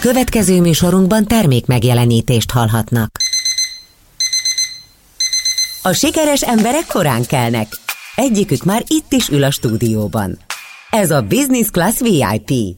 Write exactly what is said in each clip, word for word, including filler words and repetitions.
Következő műsorunkban termék megjelenítést hallhatnak. A sikeres emberek korán kelnek. Egyikük már itt is ül a stúdióban. Ez a Business Class vé i pé.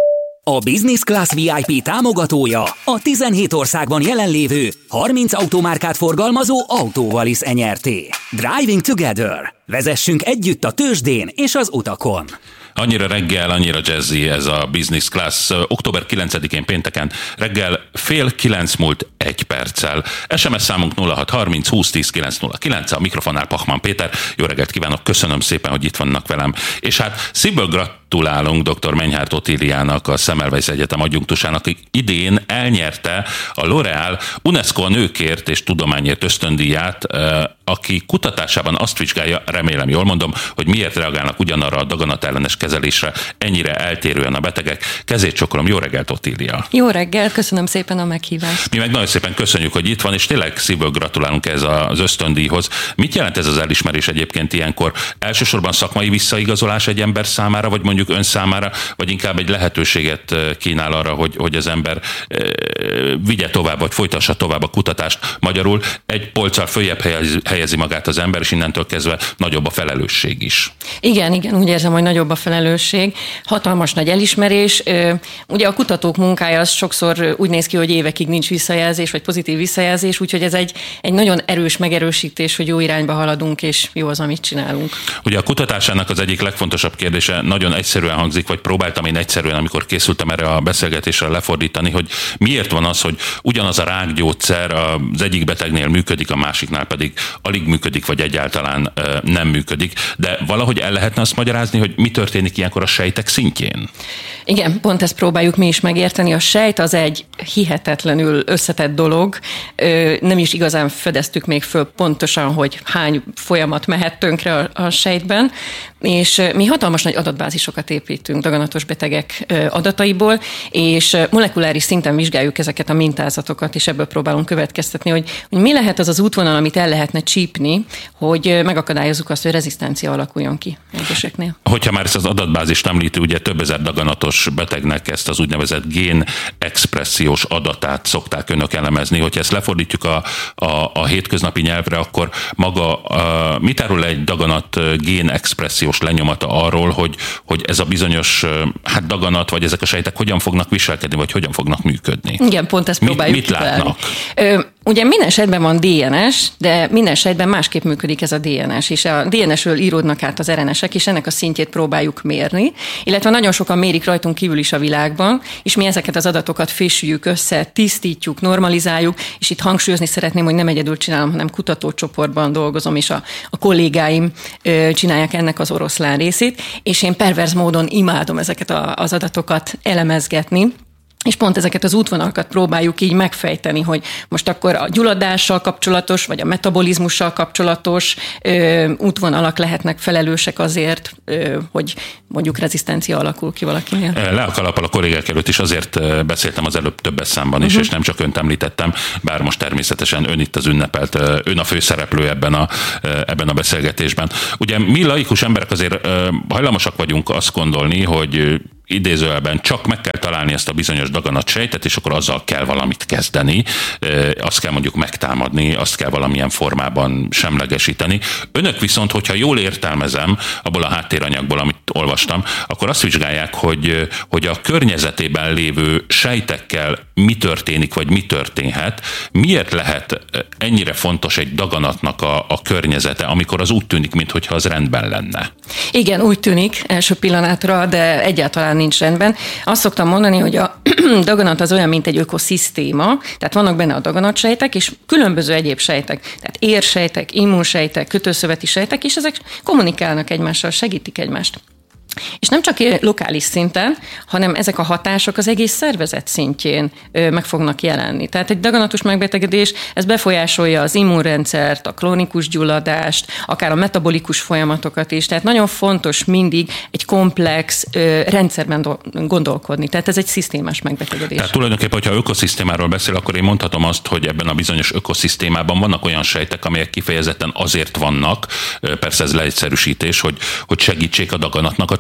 A Business Class vé i pé támogatója a tizenhét országban jelenlévő harminc automárkát forgalmazó Autovalis Enyerté. Driving Together. Vezessünk együtt a tőzsdén és az utakon. Annyira reggel, annyira jazzy ez a Business Class. október kilencedikén pénteken reggel fél kilenc múlt egy perccel. es em es számunk nulla hat harminc húsz tíz kilenc nulla kilenc, a mikrofonnál Pachman Péter. Jó reggelt kívánok, köszönöm szépen, hogy itt vannak velem. És hát szívből gratulálunk dr. Menyhárt Otíliának, a Semmelweis Egyetem adjunktusának, aki idén elnyerte a L'Oréal UNESCO a nőkért és tudományért ösztöndíját, aki kutatásában azt vizsgálja, remélem jól mondom, hogy miért reagálnak ugyanarra a daganatellenes kezelésre ennyire eltérően a betegek. Kezét csokolom, jó reggelt, Otília! Jó reggelt, köszönöm szépen a meghívást! Mi meg nagyon szépen köszönjük, hogy itt van, és tényleg szívből gratulálunk ez az ösztöndíjhoz. Mit jelent ez az elismerés egyébként ilyenkor? Elsősorban szakmai visszaigazolás egy ember számára, vagy mondjuk ön számára, vagy inkább egy lehetőséget kínál arra, hogy, hogy az ember e, vigye tovább, vagy folytassa tovább a kutatást? Magyarul egy polccal följebb helyezi, helyezi magát az ember, és innentől kezdve nagyobb a felelősség is. Igen, igen, úgy érzem, hogy nagyobb a felelősség. Hatalmas nagy elismerés. Ugye a kutatók munkája az sokszor úgy néz ki, hogy évekig nincs visszajelzés, vagy pozitív visszajelzés, úgyhogy ez egy, egy nagyon erős megerősítés, hogy jó irányba haladunk, és jó az, amit csinálunk. Ugye a kutatásának az egyik legfontosabb kérdése nagyon egyszerűen hangzik, vagy próbáltam én egyszerűen, amikor készültem erre a beszélgetésre lefordítani, hogy miért van az, hogy ugyanaz a rákgyógyszer az egyik betegnél működik, a másiknál pedig alig működik, vagy egyáltalán nem működik. De valahogy el lehetne azt magyarázni, hogy mi történik ilyenkor a sejtek szintjén? Igen, pont ezt próbáljuk mi is megérteni. A sejt az egy hihetetlenül összetett dolog. Nem is igazán fedeztük még föl pontosan, hogy hány folyamat mehet tönkre a sejtben, és mi hatalmas nagy adatbázisokat építünk daganatos betegek adataiból, és molekuláris szinten vizsgáljuk ezeket a mintázatokat, és ebből próbálunk következtetni, hogy, hogy mi lehet az az útvonal, amit el lehetne csípni, hogy megakadályozzuk azt, hogy rezisztencia alakuljon ki egyeseknél. Hogyha már ezt az adatbázist említi, ugye több ezer daganatos betegnek ezt az úgynevezett gén expressziós adatát szokták önök elemezni. Hogyha ezt lefordítjuk a, a, a hétköznapi nyelvre, akkor maga a, mit árul egy daganat gén expressziós lenyomata arról, hogy, hogy ez a bizonyos hát daganat, vagy ezek a sejtek hogyan fognak viselkedni, vagy hogyan fognak működni? Igen, pont ezt próbáljuk Mit, mit látnak? Ö, ugye minden esetben van dé en es, de minden esetben másképp működik ez a dé en es, és a dé en esről íródnak át az er en esek, és ennek a szintjét próbáljuk mérni, illetve nagyon sokan mérik rajtunk kívül is a világban, és mi ezeket az adatokat fésüljük össze, tisztítjuk, normalizáljuk, és itt hangsúlyozni szeretném, hogy nem egyedül csinálom, hanem kutatócsoportban dolgozom, és a, a kollégáim ö, csinálják ennek az oroszlán részét, és én perverz módon imádom ezeket a, az adatokat elemezgetni, és pont ezeket az útvonalakat próbáljuk így megfejteni, hogy most akkor a gyulladással kapcsolatos, vagy a metabolizmussal kapcsolatos ö, útvonalak lehetnek felelősek azért, ö, hogy mondjuk rezisztencia alakul ki valakinél. Le a kalappal a kollégák előtt is azért beszéltem az előbb többes számban is, uh-huh. és nem csak önt említettem, bár most természetesen ön itt az ünnepelt, ön a főszereplő ebben a, ebben a beszélgetésben. Ugye mi laikus emberek azért hajlamosak vagyunk azt gondolni, hogy idézőjelben csak meg kell találni ezt a bizonyos daganatsejtet, és akkor azzal kell valamit kezdeni, azt kell mondjuk megtámadni, azt kell valamilyen formában semlegesíteni. Önök viszont, hogyha jól értelmezem abból a háttéranyagból, amit olvastam, akkor azt vizsgálják, hogy, hogy a környezetében lévő sejtekkel mi történik, vagy mi történhet, miért lehet ennyire fontos egy daganatnak a, a környezete, amikor az úgy tűnik, mintha az rendben lenne. Igen, úgy tűnik első pillanatra, de egyáltalán nincs rendben. Azt szoktam mondani, hogy a daganat az olyan, mint egy ökoszisztéma, tehát vannak benne a daganatsejtek, és különböző egyéb sejtek, tehát érsejtek, immunsejtek, kötőszöveti sejtek, és ezek kommunikálnak egymással, segítik egymást. És nem csak lokális szinten, hanem ezek a hatások az egész szervezet szintjén meg fognak jelenni. Tehát egy daganatos megbetegedés, ez befolyásolja az immunrendszert, a krónikus gyulladást, akár a metabolikus folyamatokat is. Tehát nagyon fontos mindig egy komplex rendszerben gondolkodni. Tehát ez egy szisztémás megbetegedés. Tehát tulajdonképpen, hogyha ökoszisztémáról beszél, akkor én mondhatom azt, hogy ebben a bizonyos ökoszisztémában vannak olyan sejtek, amelyek kifejezetten azért vannak, persze ez leegyszerűsítés, hogy, hogy segítsék a daganatnak a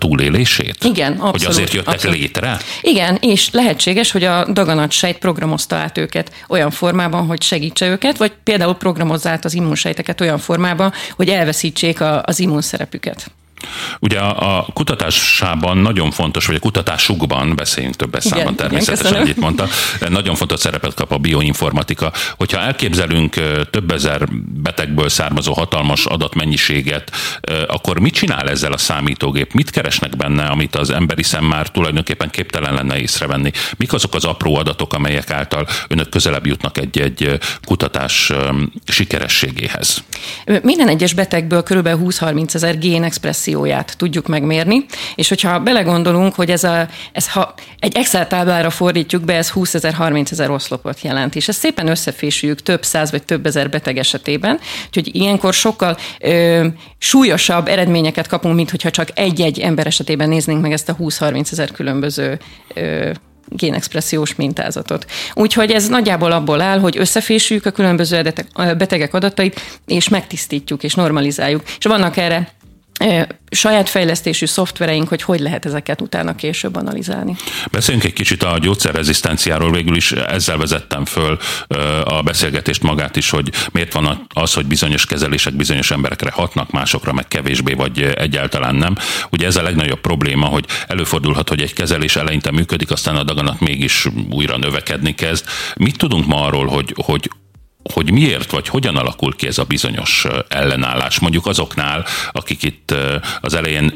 túlélését? Igen, abszolút. Hogy azért jöttek abszolút. létre? Igen, és lehetséges, hogy a daganatsejt programozta át őket olyan formában, hogy segítse őket, vagy például programozza át az immunsejteket olyan formában, hogy elveszítsék a, az immunszerepüket. Ugye a, a kutatásában nagyon fontos, vagy a kutatásukban, beszéljünk többes igen, számban természetesen, igen, egyet mondta, nagyon fontos szerepet kap a bioinformatika. Hogyha elképzelünk több ezer betegből származó hatalmas adatmennyiséget, akkor mit csinál ezzel a számítógép? Mit keresnek benne, amit az emberi szem már tulajdonképpen képtelen lenne észrevenni? Mik azok az apró adatok, amelyek által önök közelebb jutnak egy-egy kutatás sikerességéhez? Minden egyes betegből kb. húsz-harminc ezer génexpresszióját tudjuk megmérni, és hogyha belegondolunk, hogy ez, a, ez ha egy Excel táblára fordítjuk be, ez húszezer-harminc ezer oszlopot jelent, és ezt szépen összefésüljük több száz vagy több ezer beteg esetében, úgyhogy ilyenkor sokkal ö, súlyosabb eredményeket kapunk, mint hogyha csak egy-egy ember esetében néznénk meg ezt a húsz-harminc ezer különböző ö, génexpressziós mintázatot. Úgyhogy ez nagyjából abból áll, hogy összefésüljük a különböző betegek adatait, és megtisztítjuk, és normalizáljuk. És vannak erre saját fejlesztésű szoftvereink, hogy hogy lehet ezeket utána később analizálni. Beszéljünk egy kicsit a gyógyszerrezisztenciáról, végül is ezzel vezettem föl a beszélgetést magát is, hogy miért van az, hogy bizonyos kezelések bizonyos emberekre hatnak, másokra meg kevésbé, vagy egyáltalán nem. Ugye ez a legnagyobb probléma, hogy előfordulhat, hogy egy kezelés eleinte működik, aztán a daganat mégis újra növekedni kezd. Mit tudunk ma arról, hogy, hogy hogy miért, vagy hogyan alakul ki ez a bizonyos ellenállás, mondjuk azoknál, akik itt az elején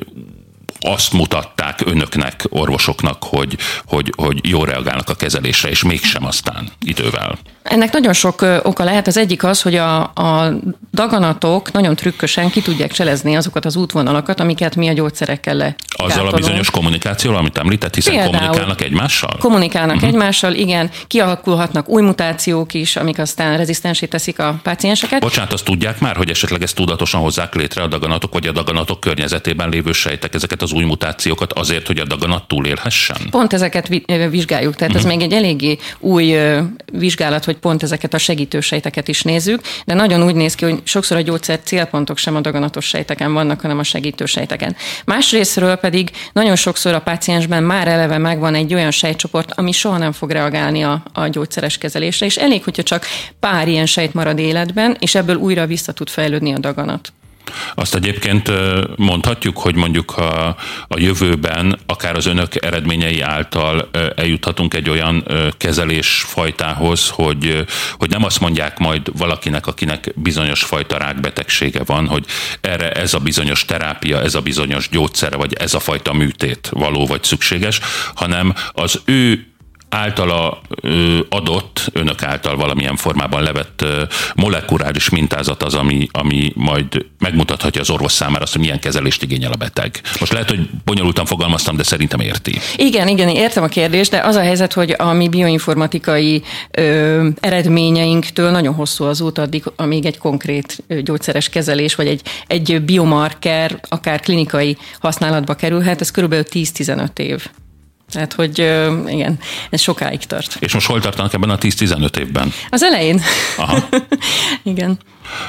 azt mutatták önöknek, orvosoknak, hogy, hogy, hogy jól reagálnak a kezelésre, és mégsem aztán idővel. Ennek nagyon sok oka lehet. Az egyik az, hogy a, a daganatok nagyon trükkösen ki tudják cselezni azokat az útvonalakat, amiket mi a gyógyszerekkel le. Azzal a bizonyos kommunikációval, amit említett, hiszen Például kommunikálnak egymással? Kommunikálnak uh-huh. egymással, igen. Kialakulhatnak új mutációk is, amik aztán rezisztensé teszik a pácienseket. Bocsánat, azt tudják már, hogy esetleg ezt tudatosan hozzák létre a daganatok, vagy a daganatok környezetében lévő sejtek ezeket az új mutációkat azért, hogy a daganat túlélhessen? Pont ezeket vizsgáljuk. Tehát uh-huh. ez még egy eléggé új vizsgálat, hogy pont ezeket a segítő sejteket is nézzük, de nagyon úgy néz ki, hogy sokszor a gyógyszer célpontok sem a daganatos sejteken vannak, hanem a segítő sejteken. Másrésztről pedig nagyon sokszor a páciensben már eleve megvan egy olyan sejtcsoport, ami soha nem fog reagálni a, a gyógyszeres kezelésre, és elég, hogyha csak pár ilyen sejt marad életben, és ebből újra vissza tud fejlődni a daganat. Azt egyébként mondhatjuk, hogy mondjuk a, a jövőben akár az önök eredményei által eljuthatunk egy olyan kezelésfajtához, hogy, hogy nem azt mondják majd valakinek, akinek bizonyos fajta rákbetegsége van, hogy erre ez a bizonyos terápia, ez a bizonyos gyógyszer, vagy ez a fajta műtét való vagy szükséges, hanem az ő általa ö, adott, önök által valamilyen formában levett ö, molekuláris mintázat az, ami, ami majd megmutathatja az orvos számára azt, hogy milyen kezelést igényel a beteg. Most lehet, hogy bonyolultan fogalmaztam, de szerintem érti. Igen, igen, értem a kérdést, de az a helyzet, hogy a mi bioinformatikai ö, eredményeinktől nagyon hosszú az út addig, amíg egy konkrét gyógyszeres kezelés, vagy egy, egy biomarker, akár klinikai használatba kerülhet, ez körülbelül tíz-tizenöt év. Tehát, hogy igen, ez sokáig tart. És most hol tartanak ebben a tíz-tizenöt évben? Az elején. Aha. Igen.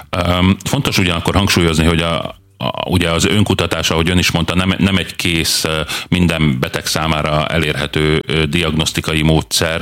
Fontos ugyanakkor hangsúlyozni, hogy a A, ugye az önkutatás, ahogy ön is mondta, nem, nem egy kész, minden beteg számára elérhető diagnosztikai módszer.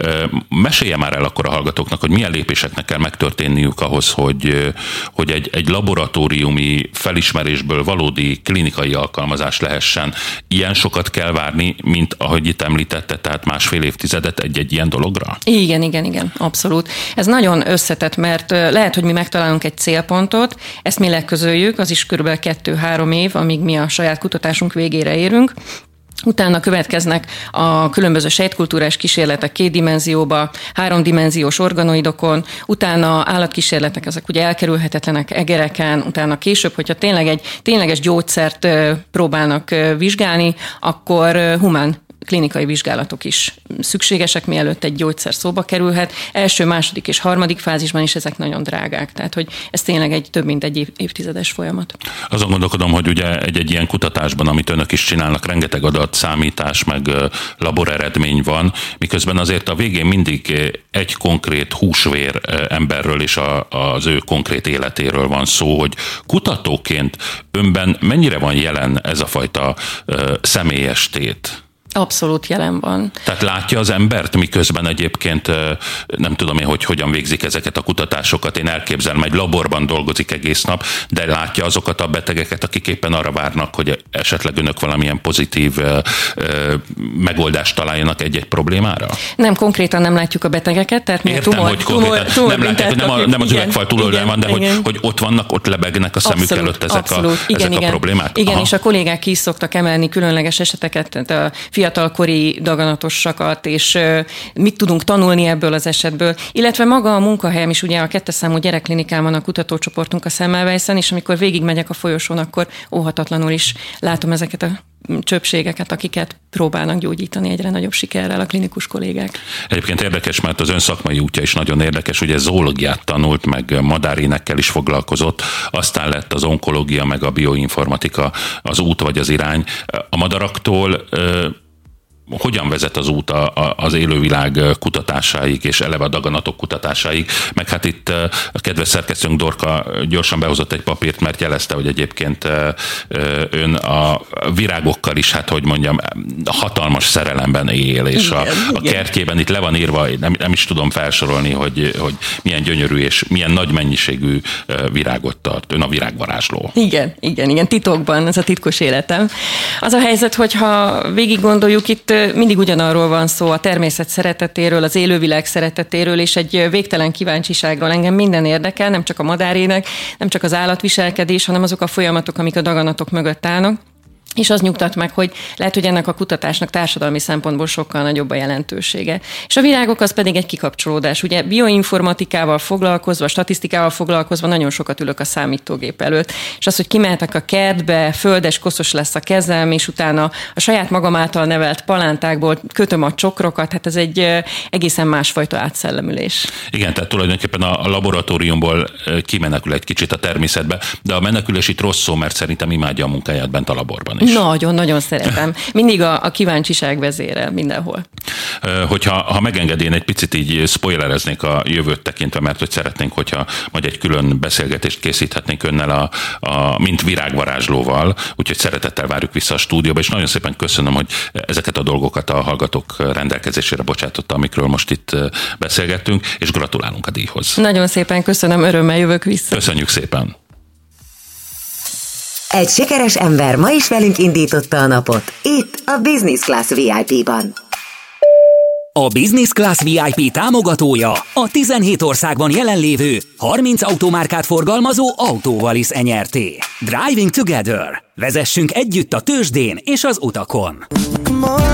Mesélje már el akkor a hallgatóknak, hogy milyen lépéseknek kell megtörténniük ahhoz, hogy, hogy egy, egy laboratóriumi felismerésből valódi klinikai alkalmazás lehessen. Ilyen sokat kell várni, mint ahogy itt említette, tehát másfél évtizedet egy-egy ilyen dologra? Igen, igen, igen, abszolút. Ez nagyon összetett, mert lehet, hogy mi megtalálunk egy célpontot, ezt mi leközöljük, az is körülbelül kettő-három év, amíg mi a saját kutatásunk végére érünk. Utána következnek a különböző sejtkultúrás kísérletek két dimenzióba, háromdimenziós organoidokon, utána állatkísérletek, ezek ugye elkerülhetetlenek egereken, utána később, hogyha tényleg egy tényleges gyógyszert próbálnak vizsgálni, akkor humán klinikai vizsgálatok is szükségesek, mielőtt egy gyógyszer szóba kerülhet. Első, második és harmadik fázisban is ezek nagyon drágák, tehát hogy ez tényleg egy több mint egy év, évtizedes folyamat. Azon gondolkodom, hogy ugye egy-egy ilyen kutatásban, amit önök is csinálnak, rengeteg adat, számítás, meg laboreredmény van, miközben azért a végén mindig egy konkrét húsvér emberről és a, az ő konkrét életéről van szó, hogy kutatóként önben mennyire van jelen ez a fajta ö, személyes tét? Abszolút jelen van. Tehát látja az embert, miközben egyébként nem tudom én, hogy hogyan végzik ezeket a kutatásokat. Én elképzelem, egy laborban dolgozik egész nap, de látja azokat a betegeket, akik éppen arra várnak, hogy esetleg önök valamilyen pozitív megoldást találjanak egy-egy problémára? Nem, konkrétan nem látjuk a betegeket, tehát mi Értem, tumor, hogy konkrétan tumor, tumor, nem látják, hogy nem a, nem az igen, üvegfal túloldalán van, de hogy, hogy ott vannak, ott lebegnek a szemük abszolút, előtt ezek, abszolút. a, Igen, ezek igen. a problémák? Igen, Aha. és a kollégák ki is szoktak emelni különleges eseteket, tehát a fiatalkori daganatosakat, és mit tudunk tanulni ebből az esetből. Illetve maga a munkahelyem is, ugye a kettes számú gyerekklinikán van a kutatócsoportunk a Semmelweisen, és amikor végigmegyek a folyosón, akkor óhatatlanul is látom ezeket a csöpségeket, akiket próbálnak gyógyítani egyre nagyobb sikerrel a klinikus kollégák. Egyébként érdekes, mert az ön szakmai útja is nagyon érdekes, ugye zoológiát tanult, meg madárénekkel is foglalkozott, aztán lett az onkológia, meg a bioinformatika az út vagy az irány. A madaraktól hogyan vezet az út az élővilág kutatásáig, és eleve a daganatok kutatásáig, meg hát itt a kedves szerkesztőnk Dorka gyorsan behozott egy papírt, mert jelezte, hogy egyébként ön a virágokkal is, hát hogy mondjam, hatalmas szerelemben él, és igen, a, a kertjében itt le van írva, nem, nem is tudom felsorolni, hogy, hogy milyen gyönyörű és milyen nagy mennyiségű virágot tart. Ön a virágvarázsló. Igen, igen, igen, titokban, ez a titkos életem. Az a helyzet, hogyha végig gondoljuk, itt mindig ugyanarról van szó, a természet szeretetéről, az élővilág szeretetéről, és egy végtelen kíváncsiságról. Engem minden érdekel, nem csak a madárének, nem csak az állatviselkedés, hanem azok a folyamatok, amik a daganatok mögött állnak. És az nyugtat meg, hogy lehet, hogy ennek a kutatásnak társadalmi szempontból sokkal nagyobb a jelentősége. És a virágok az pedig egy kikapcsolódás. Ugye bioinformatikával foglalkozva, statisztikával foglalkozva nagyon sokat ülök a számítógép előtt. És az, hogy kimehetek a kertbe, földes, koszos lesz a kezem, és utána a saját magam által nevelt palántákból kötöm a csokrokat, hát ez egy egészen másfajta átszellemülés. Igen, tehát tulajdonképpen a laboratóriumból kimenekül egy kicsit a természetbe, de a menekülés itt rossz szó, mert szerintem imádja a munkáját bent a laborban is. Nagyon-nagyon szeretem. Mindig a, a kíváncsiság vezére mindenhol. Hogyha ha megengedi, én egy picit így spoilereznék a jövőt tekintve, mert hogy szeretnénk, hogyha majd egy külön beszélgetést készíthetnénk önnel, a, a, mint virágvarázslóval, úgyhogy szeretettel várjuk vissza a stúdióba, és nagyon szépen köszönöm, hogy ezeket a dolgokat a hallgatók rendelkezésére bocsátotta, amikről most itt beszélgettünk, és gratulálunk a díjhoz. Nagyon szépen köszönöm, örömmel jövök vissza. Köszönjük szépen! Egy sikeres ember ma is velünk indította a napot, itt a Business Class vé i pé-ban. A Business Class vé i pé támogatója a tizenhét országban jelenlévő harminc automárkát forgalmazó Autovalis Enyerté. Driving Together. Vezessünk együtt a tőzsdén és az utakon.